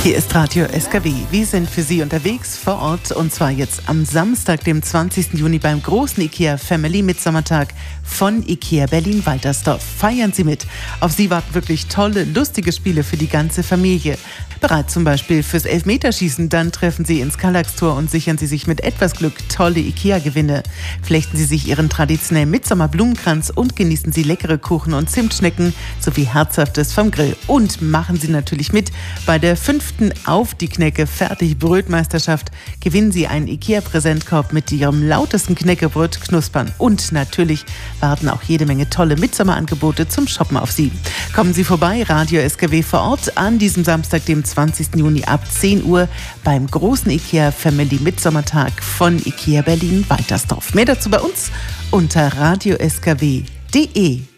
Hier ist Radio SKW. Wir sind für Sie unterwegs vor Ort und zwar jetzt am Samstag, dem 20. Juni beim großen IKEA Family Mitsommertag von IKEA Berlin-Waltersdorf. Feiern Sie mit. Auf Sie warten wirklich tolle, lustige Spiele für die ganze Familie. Bereit zum Beispiel fürs Elfmeterschießen, dann treffen Sie ins Kallax-Tor und sichern Sie sich mit etwas Glück tolle IKEA-Gewinne. Flechten Sie sich Ihren traditionellen Mitsommer-Blumenkranz und genießen Sie leckere Kuchen und Zimtschnecken sowie Herzhaftes vom Grill. Und machen Sie natürlich mit bei der 5. Auf die Knecke Fertig-Brötmeisterschaft. Gewinnen Sie einen IKEA-Präsentkorb mit Ihrem lautesten Knäckebrot knuspern. Und natürlich warten auch jede Menge tolle Mitsommerangebote zum Shoppen auf Sie. Kommen Sie vorbei, Radio SKW vor Ort an diesem Samstag, dem 20. Juni ab 10 Uhr beim großen IKEA Family Mitsommertag von IKEA Berlin-Waltersdorf. Mehr dazu bei uns unter radioskw.de.